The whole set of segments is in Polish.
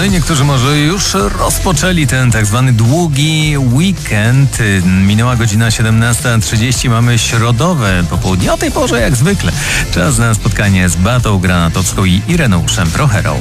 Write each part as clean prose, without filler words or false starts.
No i niektórzy może już rozpoczęli ten tak zwany długi weekend. Minęła godzina 17:30, mamy środowe popołudnie. O tej porze jak zwykle. Czas na spotkanie z Beatą Granatowską i Ireneuszem Procherą.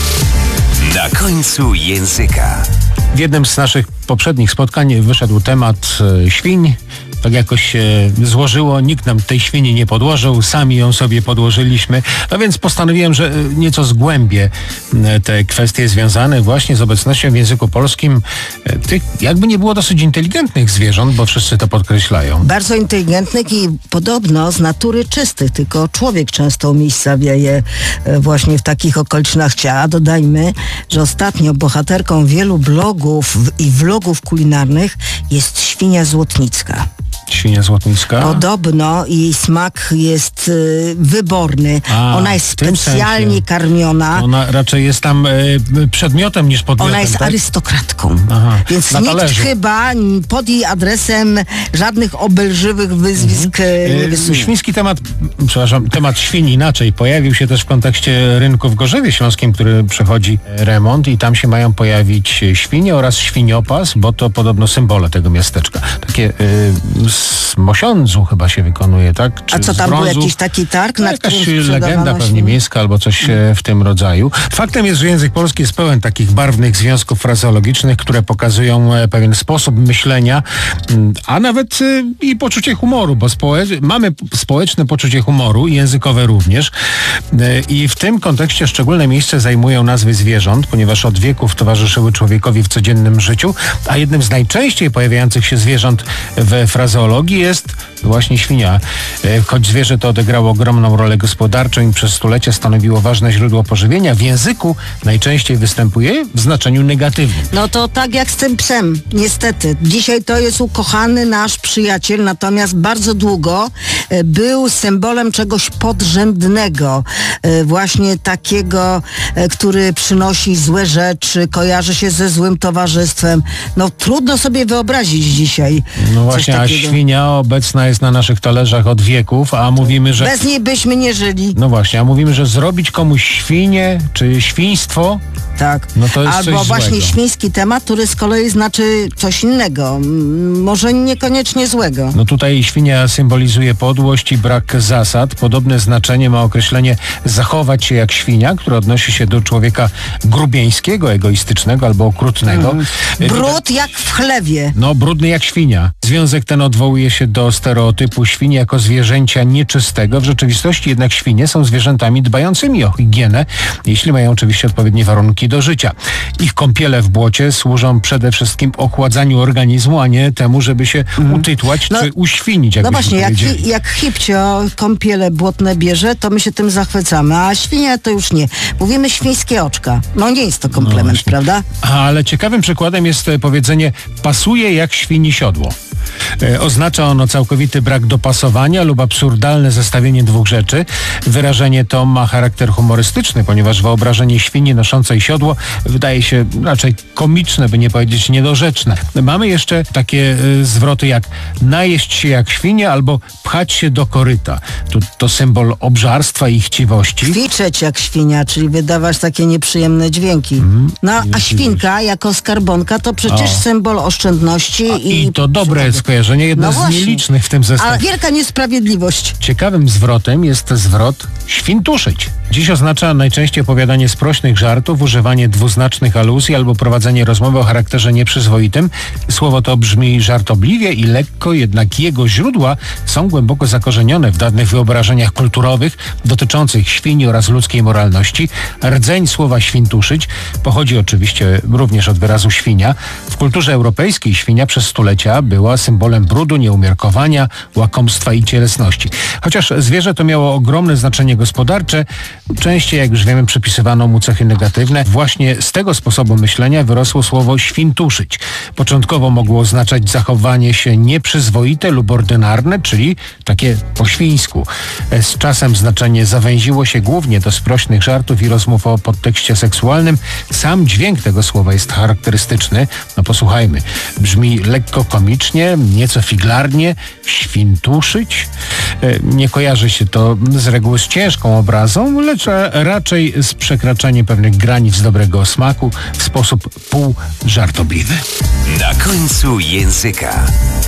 Na końcu języka. W jednym z naszych poprzednich spotkań wyszedł temat świń. Tak jakoś się złożyło, nikt nam tej świni nie podłożył, sami ją sobie podłożyliśmy. No więc postanowiłem, że nieco zgłębię te kwestie związane właśnie z obecnością w języku polskim tych, jakby nie było, dosyć inteligentnych zwierząt, bo wszyscy to podkreślają. Bardzo inteligentnych i podobno z natury czystych, tylko człowiek często umiejscawia je właśnie w takich okolicznościach. A dodajmy, że ostatnio bohaterką wielu blogów i vlogów kulinarnych jest świnia złotnicka. Świnia złotnicka? Podobno jej smak jest wyborny. Ona jest specjalnie karmiona. Ona raczej jest tam przedmiotem niż podmiotem. Ona jest tak? arystokratką. Aha, więc nikt chyba pod jej adresem żadnych obelżywych wyzwisk nie wysunie. Świński temat świń inaczej. Pojawił się też w kontekście rynku w Gorzewie Śląskim, który przechodzi remont i tam się mają pojawić świnie oraz świniopas, bo to podobno symbole tego miasteczka. Takie z mosiądzu chyba się wykonuje, tak? Czy a co tam był jakiś taki targ? No, jakaś legenda pewnie miejska albo coś w tym rodzaju. Faktem jest, że język polski jest pełen takich barwnych związków frazeologicznych, które pokazują pewien sposób myślenia, a nawet i poczucie humoru, bo mamy społeczne poczucie humoru i językowe również. I w tym kontekście szczególne miejsce zajmują nazwy zwierząt, ponieważ od wieków towarzyszyły człowiekowi w codziennym życiu, a jednym z najczęściej pojawiających się zwierząt w frazeologii jest właśnie świnia. Choć zwierzę to odegrało ogromną rolę gospodarczą i przez stulecia stanowiło ważne źródło pożywienia, w języku najczęściej występuje w znaczeniu negatywnym. No to tak jak z tym psem, niestety. Dzisiaj to jest ukochany nasz przyjaciel, natomiast bardzo długo był symbolem czegoś podrzędnego. Właśnie takiego, który przynosi złe rzeczy, kojarzy się ze złym towarzystwem. No trudno sobie wyobrazić dzisiaj. No właśnie, a świnia obecna jest na naszych talerzach od wieków, a mówimy, że... Bez niej byśmy nie żyli. No właśnie, a mówimy, że zrobić komuś świnię, czy świństwo... Tak. No to jest albo coś właśnie złego. świński temat, który z kolei znaczy coś innego. Może niekoniecznie złego. No tutaj świnia symbolizuje podłość i brak zasad. Podobne znaczenie ma określenie zachować się jak świnia, które odnosi się do człowieka grubieńskiego, egoistycznego albo okrutnego. Brud jak w chlewie. No, brudny jak świnia. Związek ten odwołuje się do stereotypu świni jako zwierzęcia nieczystego. W rzeczywistości jednak świnie są zwierzętami dbającymi o higienę, jeśli mają oczywiście odpowiednie warunki do życia. Ich kąpiele w błocie służą przede wszystkim ochładzaniu organizmu, a nie temu, żeby się utytłać czy uświnić. No właśnie, jak hipcio kąpiele błotne bierze, to my się tym zachwycamy, a świnia to już nie. Mówimy świńskie oczka. No nie jest to komplement, no prawda? Ale ciekawym przykładem jest powiedzenie pasuje jak świni siodło. Oznacza ono całkowity brak dopasowania lub absurdalne zestawienie dwóch rzeczy. Wyrażenie to ma charakter humorystyczny, ponieważ wyobrażenie świni noszącej siodło wydaje się raczej komiczne, by nie powiedzieć niedorzeczne. Mamy jeszcze takie zwroty jak najeść się jak świnia albo pchać się do koryta. To symbol obżarstwa i chciwości. Kwiczeć jak świnia, czyli wydawać takie nieprzyjemne dźwięki. No a świnka jako skarbonka to przecież symbol oszczędności i to dobre skojarzenie, jedno z nielicznych w tym zestawie. A wielka niesprawiedliwość. Ciekawym zwrotem jest zwrot świntuszyć. Dziś oznacza najczęściej opowiadanie sprośnych żartów, używanie dwuznacznych aluzji albo prowadzenie rozmowy o charakterze nieprzyzwoitym. Słowo to brzmi żartobliwie i lekko, jednak jego źródła są głęboko zakorzenione w dawnych wyobrażeniach kulturowych dotyczących świni oraz ludzkiej moralności. Rdzeń słowa świntuszyć pochodzi oczywiście również od wyrazu świnia. W kulturze europejskiej świnia przez stulecia była symbolem brudu, nieumiarkowania, łakomstwa i cielesności. Chociaż zwierzę to miało ogromne znaczenie gospodarcze, częściej, jak już wiemy, przypisywano mu cechy negatywne. Właśnie z tego sposobu myślenia wyrosło słowo świntuszyć. Początkowo mogło oznaczać zachowanie się nieprzyzwoite lub ordynarne, czyli takie po świńsku. Z czasem znaczenie zawęziło się głównie do sprośnych żartów i rozmów o podtekście seksualnym. Sam dźwięk tego słowa jest charakterystyczny. No posłuchajmy. Brzmi lekko komicznie, zabawnie, nieco figlarnie, świntuszyć. Nie kojarzy się to z reguły z ciężką obrazą, lecz raczej z przekraczaniem pewnych granic dobrego smaku w sposób półżartobliwy. Na końcu języka.